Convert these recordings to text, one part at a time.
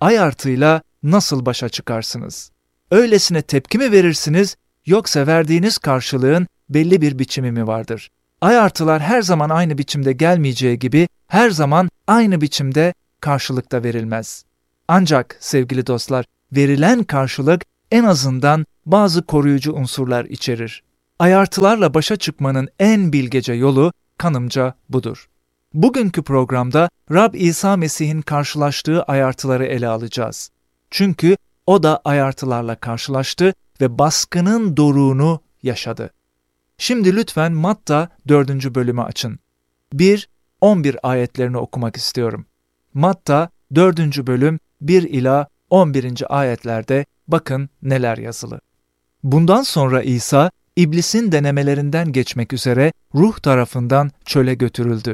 ayartıyla nasıl başa çıkarsınız? Öylesine tepki mi verirsiniz, yoksa verdiğiniz karşılığın belli bir biçimi mi vardır? Ayartılar her zaman aynı biçimde gelmeyeceği gibi her zaman aynı biçimde karşılıkta verilmez. Ancak sevgili dostlar, verilen karşılık en azından bazı koruyucu unsurlar içerir. Ayartılarla başa çıkmanın en bilgece yolu kanımca budur. Bugünkü programda Rab İsa Mesih'in karşılaştığı ayartıları ele alacağız. Çünkü o da ayartılarla karşılaştı ve baskının doruğunu yaşadı. Şimdi lütfen Matta 4. bölümü açın. 1-11 ayetlerini okumak istiyorum. Matta 4. bölüm 1 ila 11. ayetlerde bakın neler yazılı. Bundan sonra İsa, İblisin denemelerinden geçmek üzere ruh tarafından çöle götürüldü.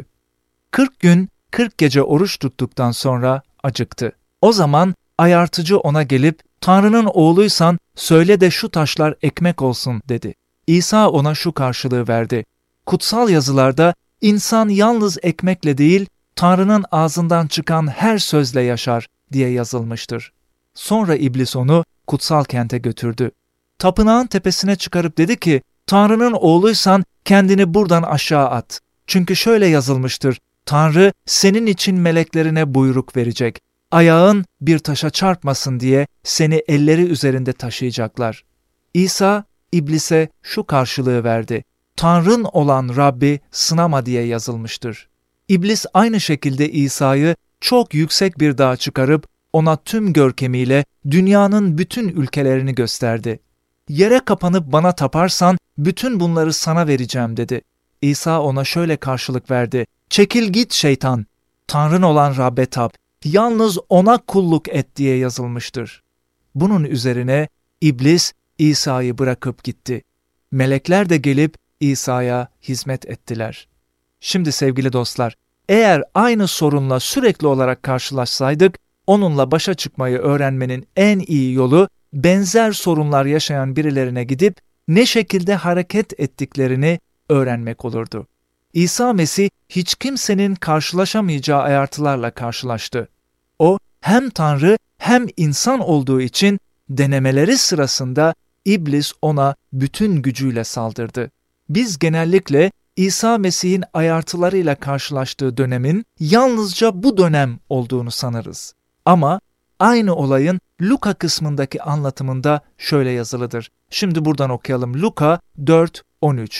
40 gün 40 gece oruç tuttuktan sonra acıktı. O zaman ayartıcı ona gelip, "Tanrı'nın oğluysan söyle de şu taşlar ekmek olsun," dedi. İsa ona şu karşılığı verdi: "Kutsal yazılarda insan yalnız ekmekle değil, Tanrı'nın ağzından çıkan her sözle yaşar diye yazılmıştır." Sonra iblis onu kutsal kente götürdü. Tapınağın tepesine çıkarıp dedi ki, "Tanrı'nın oğluysan kendini buradan aşağı at. Çünkü şöyle yazılmıştır: Tanrı senin için meleklerine buyruk verecek. Ayağın bir taşa çarpmasın diye seni elleri üzerinde taşıyacaklar." İsa iblise şu karşılığı verdi: "Tanrın olan Rabbi sınama diye yazılmıştır." İblis aynı şekilde İsa'yı çok yüksek bir dağa çıkarıp ona tüm görkemiyle dünyanın bütün ülkelerini gösterdi. "Yere kapanıp bana taparsan bütün bunları sana vereceğim," dedi. İsa ona şöyle karşılık verdi: "Çekil git şeytan, Tanrın olan Rabbe tap, yalnız ona kulluk et diye yazılmıştır." Bunun üzerine iblis İsa'yı bırakıp gitti. Melekler de gelip İsa'ya hizmet ettiler. Şimdi sevgili dostlar, eğer aynı sorunla sürekli olarak karşılaşsaydık, onunla başa çıkmayı öğrenmenin en iyi yolu benzer sorunlar yaşayan birilerine gidip ne şekilde hareket ettiklerini öğrenmek olurdu. İsa Mesih hiç kimsenin karşılaşamayacağı ayartılarla karşılaştı. O hem Tanrı hem insan olduğu için denemeleri sırasında iblis ona bütün gücüyle saldırdı. Biz genellikle İsa Mesih'in ayartılarıyla karşılaştığı dönemin yalnızca bu dönem olduğunu sanırız. Ama aynı olayın Luka kısmındaki anlatımında şöyle yazılıdır. Şimdi buradan okuyalım. Luka 4:13.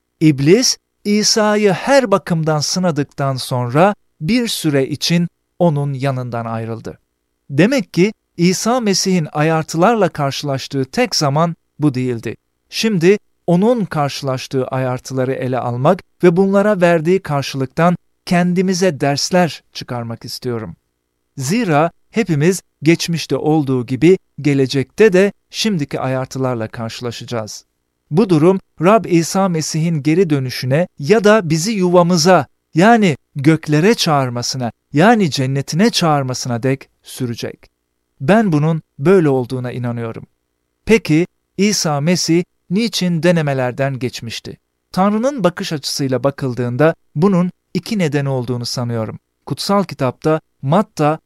İblis İsa'yı her bakımdan sınadıktan sonra bir süre için onun yanından ayrıldı. Demek ki İsa Mesih'in ayartılarla karşılaştığı tek zaman bu değildi. Şimdi onun karşılaştığı ayartıları ele almak ve bunlara verdiği karşılıktan kendimize dersler çıkarmak istiyorum. Zira hepimiz geçmişte olduğu gibi gelecekte de şimdiki ayartılarla karşılaşacağız. Bu durum Rab İsa Mesih'in geri dönüşüne ya da bizi yuvamıza, yani göklere çağırmasına, yani cennetine çağırmasına dek sürecek. Ben bunun böyle olduğuna inanıyorum. Peki İsa Mesih niçin denemelerden geçmişti? Tanrı'nın bakış açısıyla bakıldığında bunun iki nedeni olduğunu sanıyorum. Kutsal kitapta Matta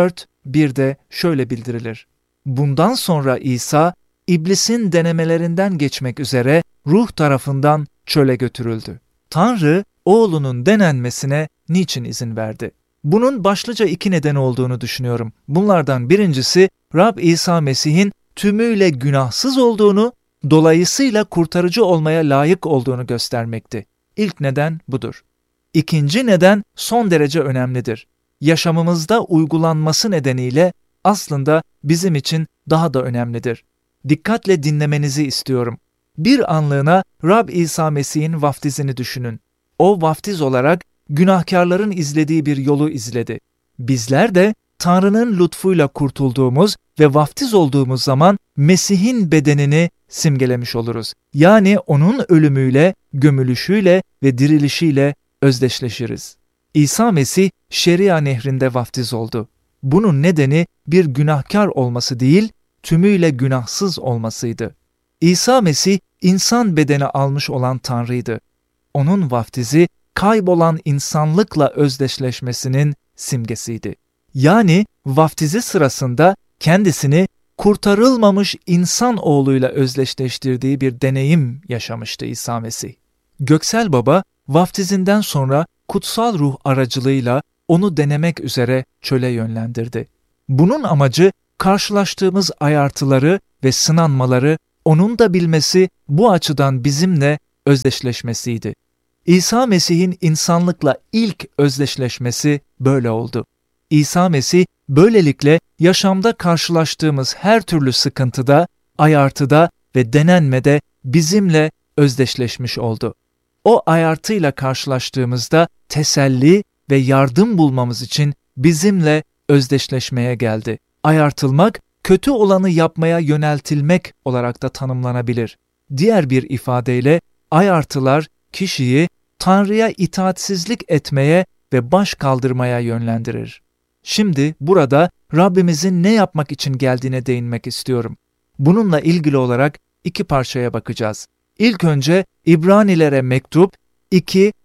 4:1'de şöyle bildirilir: "Bundan sonra İsa, İblisin denemelerinden geçmek üzere ruh tarafından çöle götürüldü." Tanrı, oğlunun denenmesine niçin izin verdi? Bunun başlıca iki nedeni olduğunu düşünüyorum. Bunlardan birincisi, Rab İsa Mesih'in tümüyle günahsız olduğunu, dolayısıyla kurtarıcı olmaya layık olduğunu göstermekti. İlk neden budur. İkinci neden son derece önemlidir. Yaşamımızda uygulanması nedeniyle aslında bizim için daha da önemlidir. Dikkatle dinlemenizi istiyorum. Bir anlığına Rab İsa Mesih'in vaftizini düşünün. O vaftiz olarak günahkarların izlediği bir yolu izledi. Bizler de Tanrı'nın lütfuyla kurtulduğumuz ve vaftiz olduğumuz zaman Mesih'in bedenini simgelemiş oluruz. Yani onun ölümüyle, gömülüşüyle ve dirilişiyle özdeşleşiriz. İsa Mesih Şeria nehrinde vaftiz oldu. Bunun nedeni bir günahkar olması değil, tümüyle günahsız olmasıydı. İsa Mesih insan bedeni almış olan Tanrı'ydı. Onun vaftizi kaybolan insanlıkla özdeşleşmesinin simgesiydi. Yani vaftizi sırasında kendisini kurtarılmamış insan oğluyla özdeşleştirdiği bir deneyim yaşamıştı İsa Mesih. Göksel Baba vaftizinden sonra kutsal ruh aracılığıyla onu denemek üzere çöle yönlendirdi. Bunun amacı karşılaştığımız ayartıları ve sınanmaları onun da bilmesi, bu açıdan bizimle özdeşleşmesiydi. İsa Mesih'in insanlıkla ilk özdeşleşmesi böyle oldu. İsa Mesih böylelikle yaşamda karşılaştığımız her türlü sıkıntıda, ayartıda ve denenmede bizimle özdeşleşmiş oldu. O ayartıyla karşılaştığımızda teselli ve yardım bulmamız için bizimle özdeşleşmeye geldi. Ayartılmak, kötü olanı yapmaya yöneltilmek olarak da tanımlanabilir. Diğer bir ifadeyle ayartılar kişiyi Tanrı'ya itaatsizlik etmeye ve baş kaldırmaya yönlendirir. Şimdi burada Rabbimizin ne yapmak için geldiğine değinmek istiyorum. Bununla ilgili olarak iki parçaya bakacağız. İlk önce İbranilere mektup 2,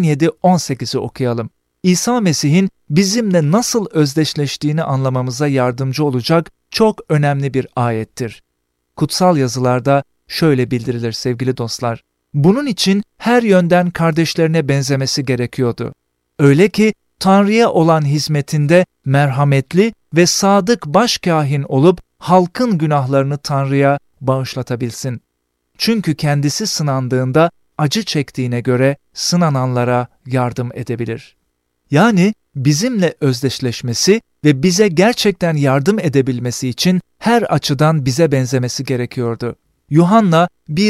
17-18'i okuyalım. İsa Mesih'in bizimle nasıl özdeşleştiğini anlamamıza yardımcı olacak çok önemli bir ayettir. Kutsal yazılarda şöyle bildirilir sevgili dostlar. Bunun için her yönden kardeşlerine benzemesi gerekiyordu. Öyle ki Tanrı'ya olan hizmetinde merhametli ve sadık başkâhin olup halkın günahlarını Tanrı'ya bağışlatabilsin. Çünkü kendisi sınandığında acı çektiğine göre sınananlara yardım edebilir. Yani bizimle özdeşleşmesi ve bize gerçekten yardım edebilmesi için her açıdan bize benzemesi gerekiyordu. Yuhanna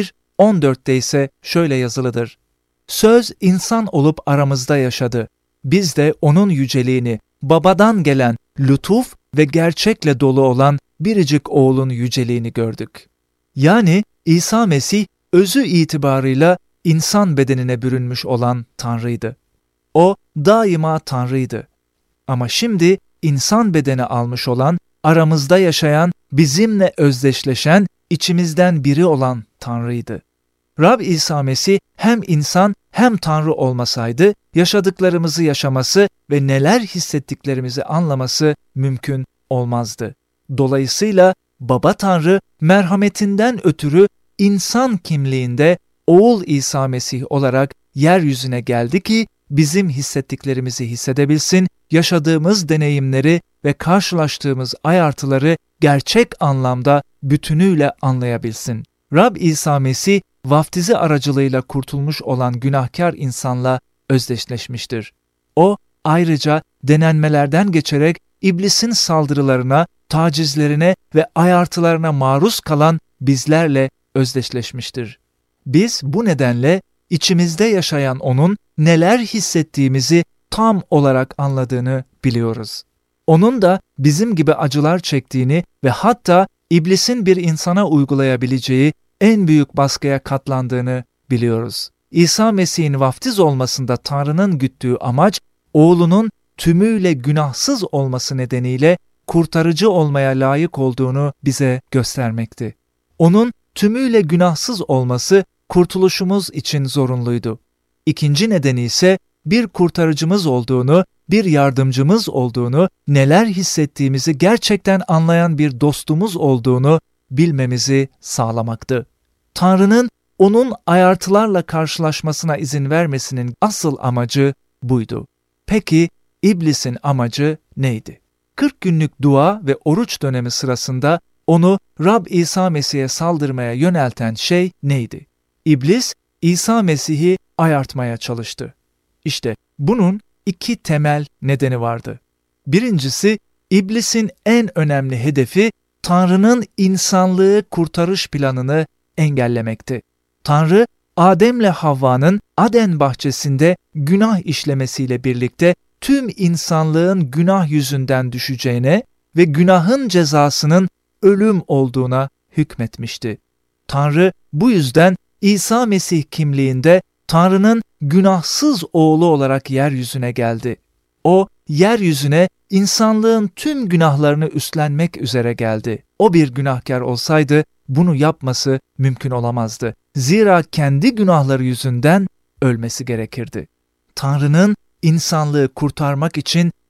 1:14'te ise şöyle yazılıdır. Söz insan olup aramızda yaşadı. Biz de onun yüceliğini, babadan gelen lütuf ve gerçekle dolu olan biricik oğlun yüceliğini gördük. Yani İsa Mesih özü itibarıyla insan bedenine bürünmüş olan Tanrı'ydı. O daima Tanrı'ydı. Ama şimdi insan bedeni almış olan, aramızda yaşayan, bizimle özdeşleşen, içimizden biri olan Tanrı'ydı. Rab İsa Mesih hem insan hem Tanrı olmasaydı, yaşadıklarımızı yaşaması ve neler hissettiklerimizi anlaması mümkün olmazdı. Dolayısıyla Baba Tanrı merhametinden ötürü insan kimliğinde Oğul İsa Mesih olarak yeryüzüne geldi ki bizim hissettiklerimizi hissedebilsin, yaşadığımız deneyimleri ve karşılaştığımız ayartıları gerçek anlamda bütünüyle anlayabilsin. Rab İsa Mesih vaftizi aracılığıyla kurtulmuş olan günahkar insanla özdeşleşmiştir. O ayrıca denenmelerden geçerek iblisin saldırılarına, tacizlerine ve ayartılarına maruz kalan bizlerle özdeşleşmiştir. Biz bu nedenle içimizde yaşayan onun neler hissettiğimizi tam olarak anladığını biliyoruz. Onun da bizim gibi acılar çektiğini ve hatta iblisin bir insana uygulayabileceği en büyük baskıya katlandığını biliyoruz. İsa Mesih'in vaftiz olmasında Tanrı'nın güttüğü amaç, oğlunun tümüyle günahsız olması nedeniyle kurtarıcı olmaya layık olduğunu bize göstermekti. Onun tümüyle günahsız olması kurtuluşumuz için zorunluydu. İkinci nedeni ise bir kurtarıcımız olduğunu, bir yardımcımız olduğunu, neler hissettiğimizi gerçekten anlayan bir dostumuz olduğunu bilmemizi sağlamaktı. Tanrı'nın onun ayartılarla karşılaşmasına izin vermesinin asıl amacı buydu. Peki iblisin amacı neydi? 40 günlük dua ve oruç dönemi sırasında onu Rab İsa Mesih'e saldırmaya yönelten şey neydi? İblis, İsa Mesih'i ayartmaya çalıştı. İşte bunun iki temel nedeni vardı. Birincisi, İblisin en önemli hedefi Tanrı'nın insanlığı kurtarış planını engellemekti. Tanrı, Adem'le Havva'nın Aden bahçesinde günah işlemesiyle birlikte tüm insanlığın günah yüzünden düşeceğine ve günahın cezasının ölüm olduğuna hükmetmişti. Tanrı bu yüzden İsa Mesih kimliğinde Tanrı'nın günahsız oğlu olarak yeryüzüne geldi. O, yeryüzüne insanlığın tüm günahlarını üstlenmek üzere geldi. O bir günahkar olsaydı bunu yapması mümkün olamazdı. Zira kendi günahları yüzünden ölmesi gerekirdi. Tanrı'nın insanlığı kurtarmak için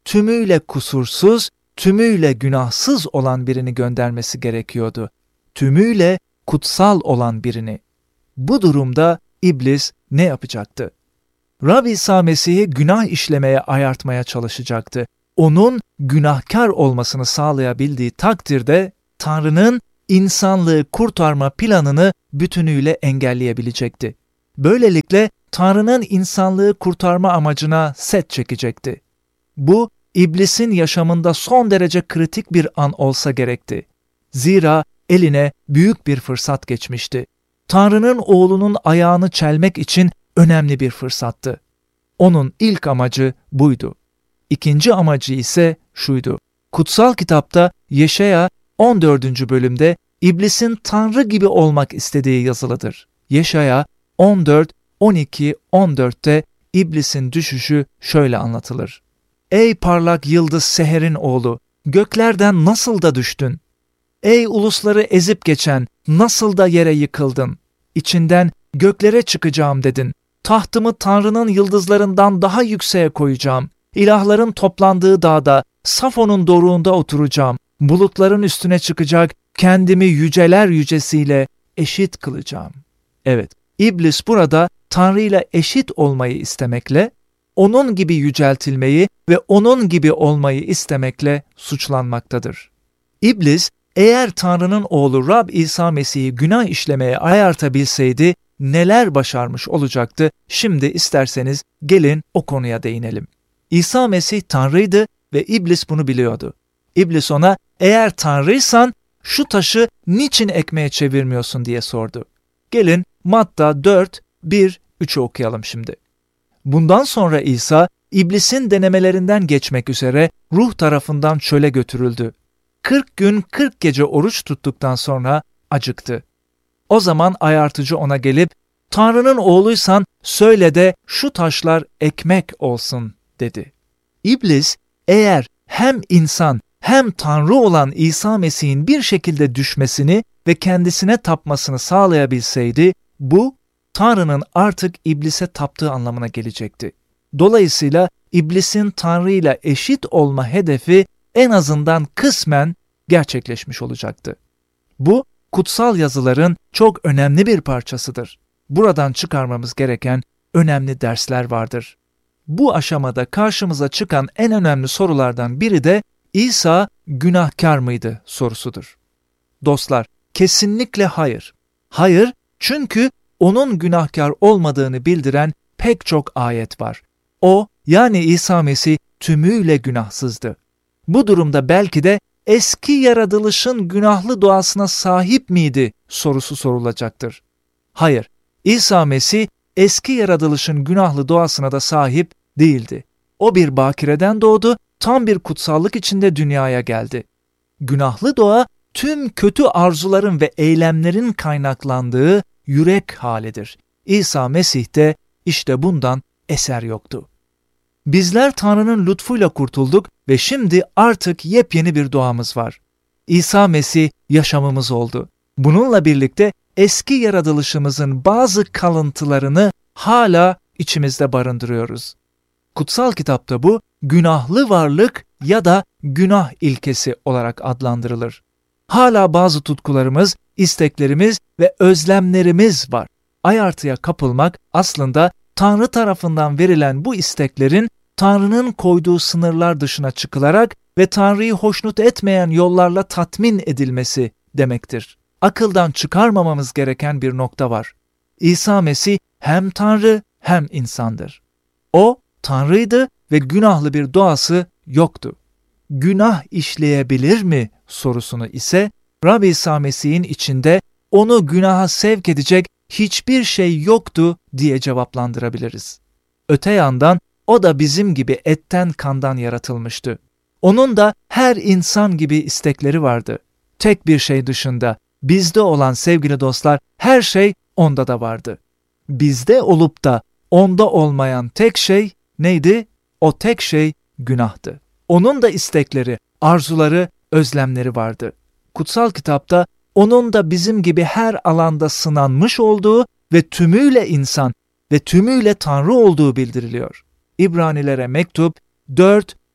tümüyle kusursuz, tümüyle günahsız olan birini göndermesi gerekiyordu. Tümüyle kutsal olan birini. Bu durumda İblis ne yapacaktı? Rab İsa Mesih'i günah işlemeye ayartmaya çalışacaktı. Onun günahkar olmasını sağlayabildiği takdirde Tanrı'nın insanlığı kurtarma planını bütünüyle engelleyebilecekti. Böylelikle Tanrı'nın insanlığı kurtarma amacına set çekecekti. Bu, İblisin yaşamında son derece kritik bir an olsa gerekti. Zira eline büyük bir fırsat geçmişti. Tanrı'nın oğlunun ayağını çelmek için önemli bir fırsattı. Onun ilk amacı buydu. İkinci amacı ise şuydu. Kutsal kitapta Yeşaya 14. bölümde İblisin Tanrı gibi olmak istediği yazılıdır. Yeşaya 14, 12, 14'te İblisin düşüşü şöyle anlatılır. Ey parlak yıldız Seher'in oğlu, göklerden nasıl da düştün? Ey ulusları ezip geçen, nasıl da yere yıkıldın? İçinden göklere çıkacağım dedin. Tahtımı Tanrı'nın yıldızlarından daha yükseğe koyacağım. İlahların toplandığı dağda, Safon'un doruğunda oturacağım. Bulutların üstüne çıkacak, kendimi yüceler yücesiyle eşit kılacağım. Evet, İblis burada Tanrı ile eşit olmayı istemekle, onun gibi yüceltilmeyi ve onun gibi olmayı istemekle suçlanmaktadır. İblis, eğer Tanrı'nın oğlu Rab İsa Mesih'i günah işlemeye ayartabilseydi neler başarmış olacaktı? Şimdi isterseniz gelin o konuya değinelim. İsa Mesih Tanrı'ydı ve İblis bunu biliyordu. İblis ona, eğer Tanrıysan şu taşı niçin ekmeğe çevirmiyorsun diye sordu. Gelin Matta 4, 1, 3'ü okuyalım şimdi. Bundan sonra İsa, İblisin denemelerinden geçmek üzere ruh tarafından çöle götürüldü. 40 gün 40 gece oruç tuttuktan sonra acıktı. O zaman ayartıcı ona gelip, Tanrı'nın oğluysan söyle de şu taşlar ekmek olsun dedi. İblis, eğer hem insan hem Tanrı olan İsa Mesih'in bir şekilde düşmesini ve kendisine tapmasını sağlayabilseydi, bu Tanrı'nın artık İblis'e taptığı anlamına gelecekti. Dolayısıyla İblis'in Tanrı ile eşit olma hedefi en azından kısmen gerçekleşmiş olacaktı. Bu, kutsal yazıların çok önemli bir parçasıdır. Buradan çıkarmamız gereken önemli dersler vardır. Bu aşamada karşımıza çıkan en önemli sorulardan biri de İsa günahkar mıydı sorusudur. Dostlar, kesinlikle hayır. Hayır, çünkü onun günahkar olmadığını bildiren pek çok ayet var. O, yani İsa Mesih tümüyle günahsızdı. Bu durumda belki de eski yaratılışın günahlı doğasına sahip miydi sorusu sorulacaktır. Hayır, İsa Mesih eski yaratılışın günahlı doğasına da sahip değildi. O bir bakireden doğdu, tam bir kutsallık içinde dünyaya geldi. Günahlı doğa tüm kötü arzuların ve eylemlerin kaynaklandığı yürek halidir. İsa Mesih'te işte bundan eser yoktu. Bizler Tanrı'nın lütfuyla kurtulduk ve şimdi artık yepyeni bir doğamız var. İsa Mesih yaşamımız oldu. Bununla birlikte eski yaratılışımızın bazı kalıntılarını hala içimizde barındırıyoruz. Kutsal kitapta bu günahlı varlık ya da günah ilkesi olarak adlandırılır. Hala bazı tutkularımız, isteklerimiz ve özlemlerimiz var. Ayartıya kapılmak aslında Tanrı tarafından verilen bu isteklerin Tanrı'nın koyduğu sınırlar dışına çıkılarak ve Tanrı'yı hoşnut etmeyen yollarla tatmin edilmesi demektir. Akıldan çıkarmamamız gereken bir nokta var. İsa Mesih hem Tanrı hem insandır. O Tanrıydı ve günahlı bir doğası yoktu. Günah işleyebilir mi sorusunu ise Rab İsa Mesih'in içinde onu günaha sevk edecek hiçbir şey yoktu diye cevaplandırabiliriz. Öte yandan o da bizim gibi etten kandan yaratılmıştı. Onun da her insan gibi istekleri vardı. Tek bir şey dışında bizde olan sevgili dostlar her şey onda da vardı. Bizde olup da onda olmayan tek şey neydi? O tek şey günahtı. Onun da istekleri, arzuları, özlemleri vardı. Kutsal kitapta onun da bizim gibi her alanda sınanmış olduğu ve tümüyle insan ve tümüyle Tanrı olduğu bildiriliyor. İbranilere mektup 4,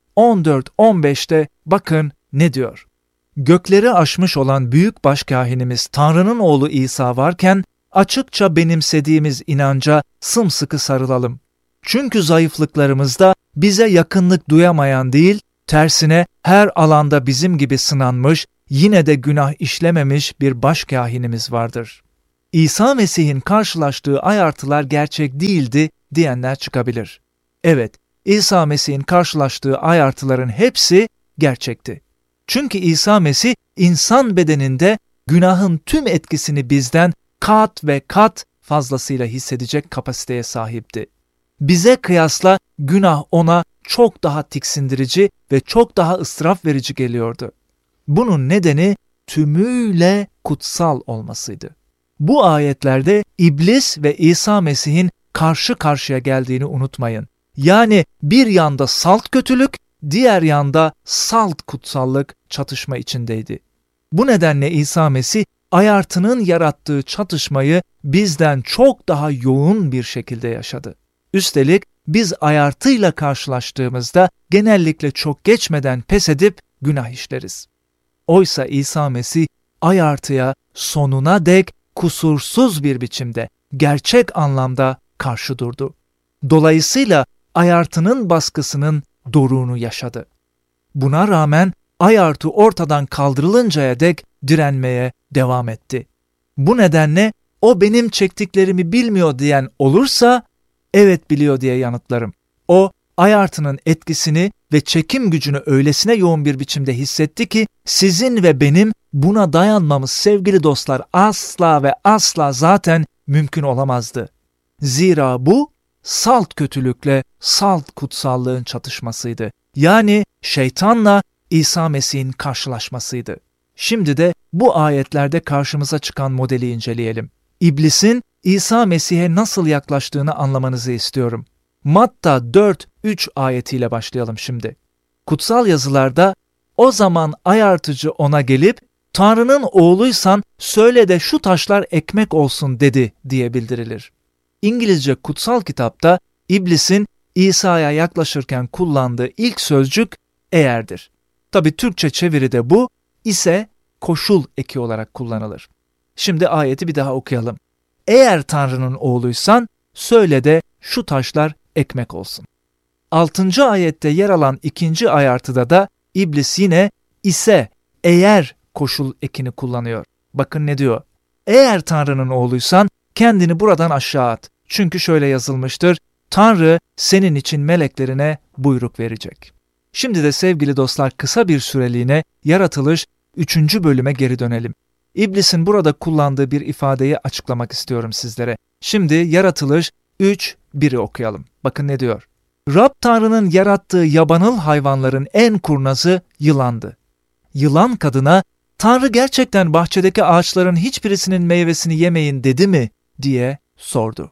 14-15'te bakın ne diyor. Gökleri aşmış olan büyük başkâhinimiz Tanrı'nın oğlu İsa varken açıkça benimsediğimiz inanca sımsıkı sarılalım. Çünkü zayıflıklarımızda bize yakınlık duyamayan değil, tersine her alanda bizim gibi sınanmış, yine de günah işlememiş bir başkâhinimiz vardır. İsa Mesih'in karşılaştığı ayartılar gerçek değildi diyenler çıkabilir. Evet, İsa Mesih'in karşılaştığı ayartıların hepsi gerçekti. Çünkü İsa Mesih insan bedeninde günahın tüm etkisini bizden kat ve kat fazlasıyla hissedecek kapasiteye sahipti. Bize kıyasla günah ona çok daha tiksindirici ve çok daha ıstırap verici geliyordu. Bunun nedeni tümüyle kutsal olmasıydı. Bu ayetlerde İblis ve İsa Mesih'in karşı karşıya geldiğini unutmayın. Yani bir yanda salt kötülük, diğer yanda salt kutsallık çatışma içindeydi. Bu nedenle İsa Mesih ayartının yarattığı çatışmayı bizden çok daha yoğun bir şekilde yaşadı. Üstelik biz ayartıyla karşılaştığımızda genellikle çok geçmeden pes edip günah işleriz. Oysa İsa Mesih ayartıya sonuna dek kusursuz bir biçimde, gerçek anlamda karşı durdu. Dolayısıyla ayartının baskısının doruğunu yaşadı. Buna rağmen ayartı ortadan kaldırılıncaya dek direnmeye devam etti. Bu nedenle o benim çektiklerimi bilmiyor diyen olursa, evet biliyor diye yanıtlarım. O ayartının etkisini ve çekim gücünü öylesine yoğun bir biçimde hissetti ki sizin ve benim buna dayanmamız sevgili dostlar asla ve asla zaten mümkün olamazdı. Zira bu salt kötülükle salt kutsallığın çatışmasıydı. Yani şeytanla İsa Mesih'in karşılaşmasıydı. Şimdi de bu ayetlerde karşımıza çıkan modeli inceleyelim. İblisin İsa Mesih'e nasıl yaklaştığını anlamanızı istiyorum. Matta 4:3 ayetiyle başlayalım şimdi. Kutsal yazılarda o zaman ayartıcı ona gelip Tanrı'nın oğluysan söyle de şu taşlar ekmek olsun dedi diye bildirilir. İngilizce kutsal kitapta İblisin İsa'ya yaklaşırken kullandığı ilk sözcük eğerdir. Tabi Türkçe çeviride bu ise koşul eki olarak kullanılır. Şimdi ayeti bir daha okuyalım. Eğer Tanrı'nın oğluysan söyle de şu taşlar ekmek olsun. 6. ayette yer alan 2. ayartıda da İblis yine ise eğer koşul ekini kullanıyor. Bakın ne diyor? Eğer Tanrı'nın oğluysan kendini buradan aşağı at. Çünkü şöyle yazılmıştır. Tanrı senin için meleklerine buyruk verecek. Şimdi de sevgili dostlar kısa bir süreliğine Yaratılış 3. bölüme geri dönelim. İblisin burada kullandığı bir ifadeyi açıklamak istiyorum sizlere. Şimdi Yaratılış 3:1'i okuyalım. Bakın ne diyor? Rab Tanrı'nın yarattığı yabanıl hayvanların en kurnazı yılandı. Yılan kadına, Tanrı gerçekten bahçedeki ağaçların hiçbirisinin meyvesini yemeyin dedi mi diye sordu.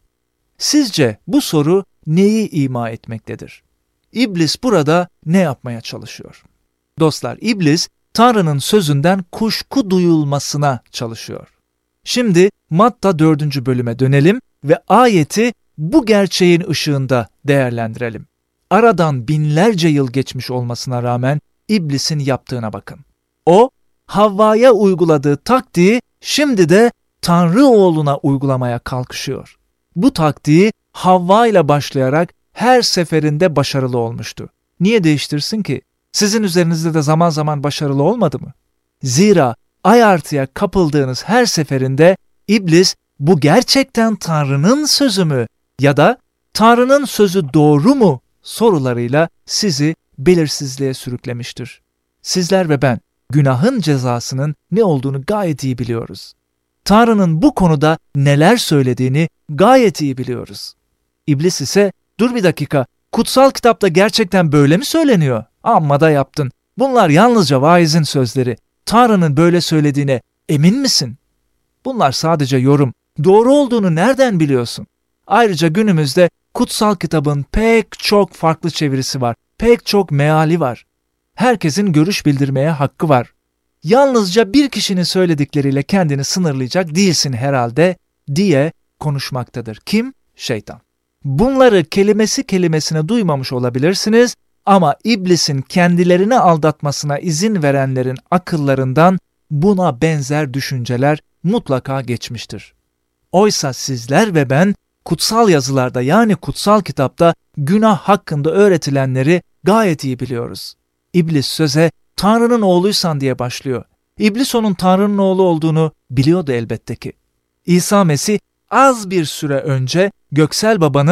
Sizce bu soru neyi ima etmektedir? İblis burada ne yapmaya çalışıyor? Dostlar, İblis Tanrı'nın sözünden kuşku duyulmasına çalışıyor. Şimdi Matta 4. bölüme dönelim ve ayeti bu gerçeğin ışığında değerlendirelim. Aradan binlerce yıl geçmiş olmasına rağmen İblisin yaptığına bakın. O, Havva'ya uyguladığı taktiği şimdi de Tanrı oğluna uygulamaya kalkışıyor. Bu taktiği Havva ile başlayarak her seferinde başarılı olmuştu. Niye değiştirsin ki? Sizin üzerinizde de zaman zaman başarılı olmadı mı? Zira ayartıya kapıldığınız her seferinde İblis bu gerçekten Tanrı'nın sözü mü ya da Tanrı'nın sözü doğru mu sorularıyla sizi belirsizliğe sürüklemiştir. Sizler ve ben günahın cezasının ne olduğunu gayet iyi biliyoruz. Tanrı'nın bu konuda neler söylediğini gayet iyi biliyoruz. İblis ise dur bir dakika, kutsal kitapta gerçekten böyle mi söyleniyor? Amma da yaptın. Bunlar yalnızca vaizin sözleri. Tanrı'nın böyle söylediğine emin misin? Bunlar sadece yorum. Doğru olduğunu nereden biliyorsun? Ayrıca günümüzde kutsal kitabın pek çok farklı çevirisi var. Pek çok meali var. Herkesin görüş bildirmeye hakkı var. Yalnızca bir kişinin söyledikleriyle kendini sınırlayacak değilsin herhalde diye konuşmaktadır. Kim? Şeytan. Bunları kelimesi kelimesine duymamış olabilirsiniz Ama iblisin kendilerini aldatmasına izin verenlerin akıllarından buna benzer düşünceler mutlaka geçmiştir. Oysa sizler ve ben kutsal yazılarda yani kutsal kitapta günah hakkında öğretilenleri gayet iyi biliyoruz. İblis söze Tanrı'nın oğluysan diye başlıyor. İblis onun Tanrı'nın oğlu olduğunu biliyordu elbette ki. İsa Mesih az bir süre önce Göksel Baba'nın